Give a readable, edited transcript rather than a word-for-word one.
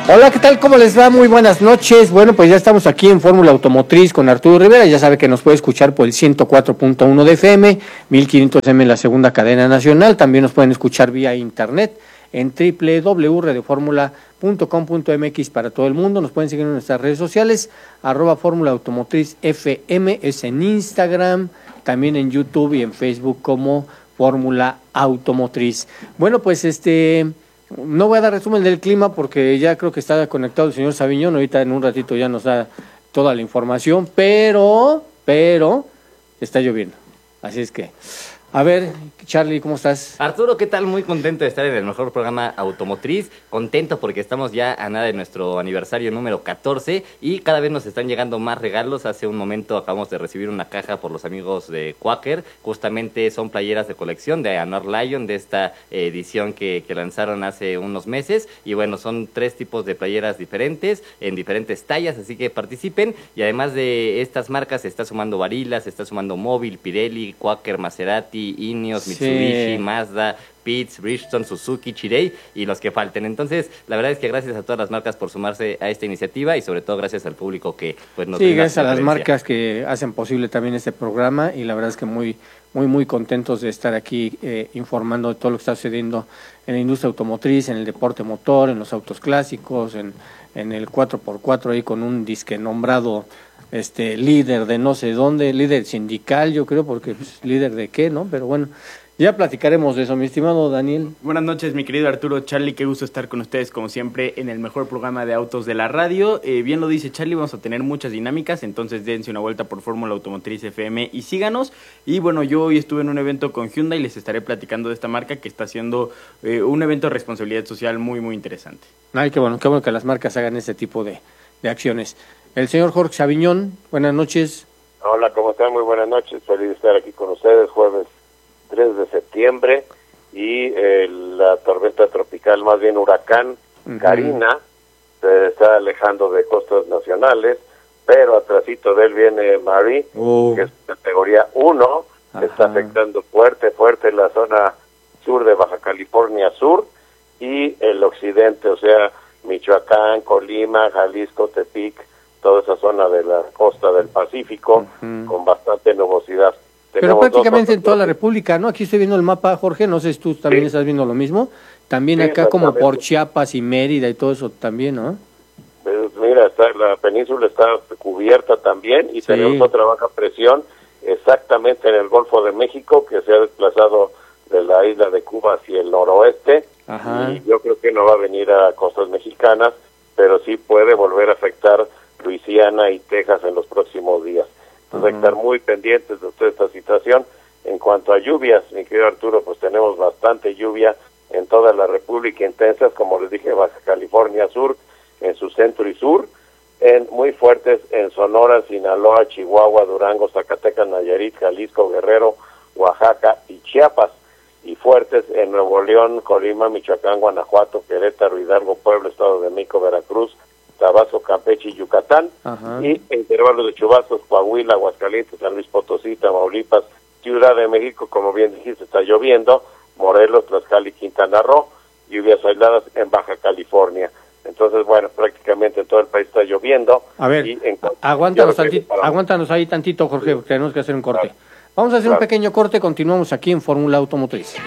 Hola, ¿qué tal? ¿Cómo les va? Muy buenas noches. Bueno, pues ya estamos aquí en Fórmula Automotriz con Arturo Rivera. Ya sabe que nos puede escuchar por el 104.1 de FM, 1500M en la segunda cadena nacional. También nos pueden escuchar vía internet en www.radioformula.com.mx para todo el mundo. Nos pueden seguir en nuestras redes sociales, @Fórmula Automotriz FM, es en Instagram, también en YouTube y en Facebook como Fórmula Automotriz. Bueno, pues no voy a dar resumen del clima porque ya creo que está conectado el señor Sabiñón. Ahorita en un ratito ya nos da toda la información, pero está lloviendo. Así es que, a ver, Charlie, ¿cómo estás? Arturo, ¿qué tal? Muy contento de estar en el mejor programa automotriz. Contento porque estamos ya a nada de nuestro aniversario número 14 y cada vez nos están llegando más regalos. Hace un momento acabamos de recibir una caja por los amigos de Quaker. Justamente son playeras de colección de Anor Lion, de esta edición que lanzaron hace unos meses. Y bueno, son 3 tipos de playeras diferentes, en diferentes tallas, así que participen. Y además de estas marcas, se está sumando Barilla, se está sumando Móvil, Pirelli, Quaker, Maserati, Ineos, Mitsubishi, Mazda, Pitts, Bridgestone, Suzuki, Chirei y los que falten. Entonces, la verdad es que gracias a todas las marcas por sumarse a esta iniciativa y sobre todo gracias al público que pues nos brinda gracias a las marcas que hacen posible también este programa y la verdad es que muy contentos de estar aquí informando de todo lo que está sucediendo en la industria automotriz, en el deporte motor, en los autos clásicos, en el 4x4 ahí con un disque nombrado líder de no sé dónde, líder sindical, yo creo, porque pues, líder de qué, ¿no? Pero bueno, ya platicaremos de eso, mi estimado Daniel. Buenas noches, mi querido Arturo, Charlie, qué gusto estar con ustedes como siempre en el mejor programa de autos de la radio. Bien lo dice Charlie, vamos a tener muchas dinámicas, entonces dense una vuelta por Fórmula Automotriz FM y síganos. Y bueno, yo hoy estuve en un evento con Hyundai y les estaré platicando de esta marca que está haciendo un evento de responsabilidad social muy interesante. Ay, qué bueno que las marcas hagan ese tipo de acciones. El señor Jorge Sabiñón, buenas noches. Hola, ¿cómo están? Muy buenas noches, feliz de estar aquí con ustedes, jueves 3 de septiembre, y la tormenta tropical, más bien huracán, Karina, se está alejando de costas nacionales, pero atrasito de él viene Marie, que es categoría 1, está afectando fuerte la zona sur de Baja California Sur y el occidente, o sea, Michoacán, Colima, Jalisco, Tepic, toda esa zona de la costa del Pacífico, con bastante nubosidad. Pero prácticamente en toda la República, ¿no? Aquí estoy viendo el mapa, Jorge, no sé si tú también estás viendo lo mismo. También acá como por Chiapas y Mérida y todo eso también, ¿no? Pues mira, la península está cubierta también y tenemos otra baja presión exactamente en el Golfo de México que se ha desplazado de la isla de Cuba hacia el noroeste. Y yo creo que no va a venir a costas mexicanas, pero sí puede volver a afectar Luisiana y Texas en los próximos días. Entonces hay que estar muy pendientes de toda esta situación. En cuanto a lluvias, mi querido Arturo, pues tenemos bastante lluvia en toda la República, intensas, como les dije, Baja California Sur, en su centro y sur, muy fuertes en Sonora, Sinaloa, Chihuahua, Durango, Zacatecas, Nayarit, Jalisco, Guerrero, Oaxaca y Chiapas, y fuertes en Nuevo León, Colima, Michoacán, Guanajuato, Querétaro, Hidalgo, Puebla, Estado de México, Veracruz, Tabasco, Campeche y Yucatán, y intervalos de chubascos, Coahuila, Aguascalientes, San Luis Potosí, Tamaulipas, Ciudad de México, como bien dijiste, está lloviendo, Morelos, Tlaxcala y Quintana Roo, lluvias aisladas en Baja California. Entonces, bueno, prácticamente en todo el país está lloviendo. A ver, aguántanos ahí tantito, Jorge, porque tenemos que hacer un corte. Vamos a hacer un pequeño corte, continuamos aquí en Fórmula Automotriz.